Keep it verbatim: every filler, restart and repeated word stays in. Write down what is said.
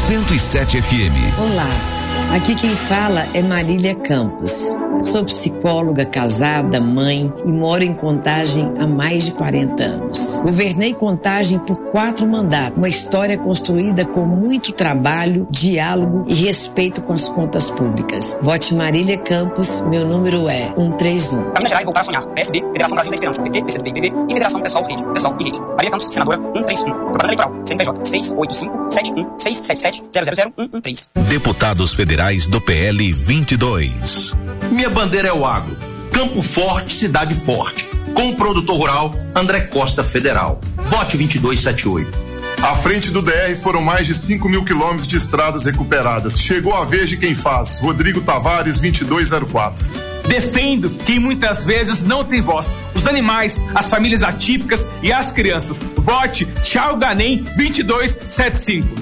cento e sete F M. Olá, aqui quem fala é Marília Campos. Sou psicóloga, casada, mãe e moro em Contagem há mais de quarenta anos. Governei Contagem por quatro mandatos, uma história construída com muito trabalho, diálogo e respeito com as contas públicas. Vote Marília Campos, meu número é cento e trinta e um. Minas Gerais, voltar a sonhar. P S B, Federação Brasil da Esperança, P T, P C do B, P V e Federação Pessoal Rede, Pessoal e Rede. Marília Campos, senadora cento e trinta e um. Propaganda eleitoral, C N P J seis oito cinco sete um seis sete sete zero zero zero um um três. Deputados federais do P L vinte e dois. Minha bandeira é o agro. Campo Forte, cidade forte. Com o produtor rural, André Costa Federal. Vote vinte e dois setenta e oito. À frente do D R foram mais de cinco mil quilômetros de estradas recuperadas. Chegou a vez de quem faz. Rodrigo Tavares, vinte e dois zero quatro. Defendo quem muitas vezes não tem voz. Os animais, as famílias atípicas e as crianças. Vote Thiago Ganem, vinte e dois setenta e cinco.